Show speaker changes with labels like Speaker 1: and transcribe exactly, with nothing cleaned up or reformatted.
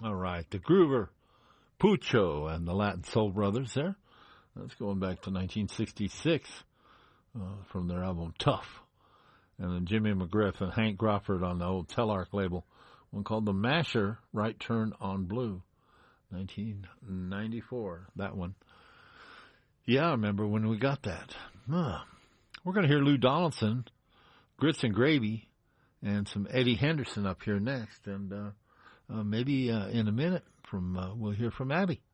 Speaker 1: All right, the Groover, Pucho, and the Latin Soul Brothers there. That's going back to nineteen sixty-six uh, from their album Tough. And then Jimmy McGriff and Hank Crawford on the old Telarc label, one called The Masher, Right Turn on Blue, nineteen ninety-four, that one. Yeah, I remember when we got that. Huh. We're going to hear Lou Donaldson, Grits and Gravy, and some Eddie Henderson up here next. And uh, uh, maybe uh, in a minute from uh, we'll hear from Abby.